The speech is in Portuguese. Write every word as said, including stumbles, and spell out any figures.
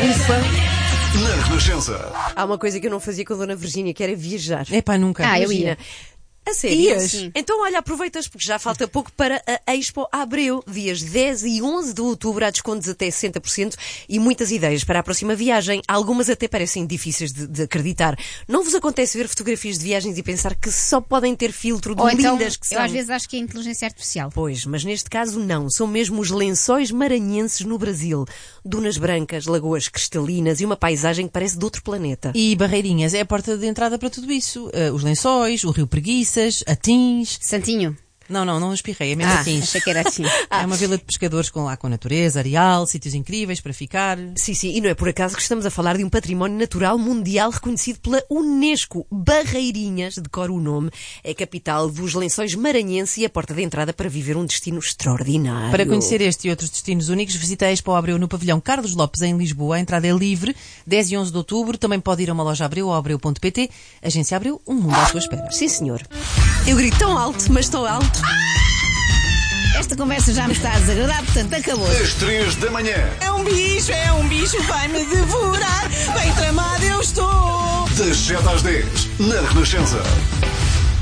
Ufa! Na Renascença. Há uma coisa que eu não fazia com a Dona Virgínia, que era viajar. É pá, nunca. Ah, eu Imagina. ia. A sério? Ias? Sim. Então, olha, aproveitas porque já falta pouco para a Expo Abreu. Dias dez e onze de outubro há descontos até sessenta por cento e muitas ideias para a próxima viagem. Algumas até parecem difíceis de, de acreditar. Não vos acontece ver fotografias de viagens e pensar que só podem ter filtro de Ou lindas então, que são? eu às vezes acho que é inteligência artificial. Pois, mas neste caso não. São mesmo os lençóis maranhenses no Brasil. Dunas brancas, lagoas cristalinas e uma paisagem que parece de outro planeta. E Barreirinhas é a porta de entrada para tudo isso. Uh, os lençóis, o rio Preguiças, Atins. Santinho? Não, não, não espirrei, é mesmo Ah, Atins. achei que era assim. É uma vila de pescadores com lá com a natureza, areal, sítios incríveis para ficar. Sim, sim, e não é por acaso que estamos a falar de um património natural mundial reconhecido pela Unesco. Barreirinhas, decora o nome, é a capital dos lençóis maranhenses e a porta de entrada para viver um destino extraordinário. Para conhecer este e outros destinos únicos, visita a Expo Abreu no pavilhão Carlos Lopes, em Lisboa. A entrada é livre, dez e onze de outubro. Também pode ir a uma loja Abreu ou abreu ponto pt. Agência Abreu, um mundo à sua espera. Sim, senhor. Eu grito tão alto, mas tão alto. Esta conversa já me está a desagradar, portanto acabou. Às três da manhã. É um bicho, é um bicho, vai-me devorar. Bem tramado eu estou. Das sete às dez. Na Renascença.